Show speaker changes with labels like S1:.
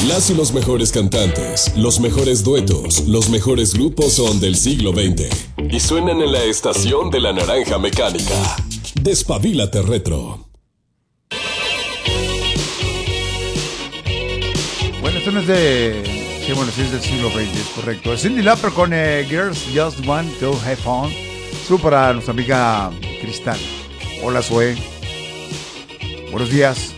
S1: Las y los mejores cantantes, los mejores duetos, los mejores grupos son del siglo XX. Y suenan en la estación de la Naranja Mecánica. Despabilate Retro.
S2: Bueno, esto no es de... Sí, bueno, sí es del siglo XX, es correcto. Es Cyndi Lauper con Girls Just Want to Have Fun. Para nuestra amiga Cristal. Hola, Zoe. Buenos días.